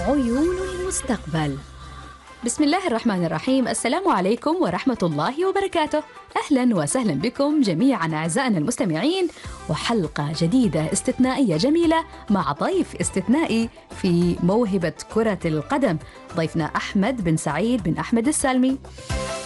عيون المستقبل. بسم الله الرحمن الرحيم. السلام عليكم ورحمة الله وبركاته. أهلا وسهلا بكم جميعا أعزائنا المستمعين، وحلقة جديدة استثنائية جميلة مع ضيف استثنائي في موهبة كرة القدم. ضيفنا أحمد بن سعيد بن أحمد السالمي.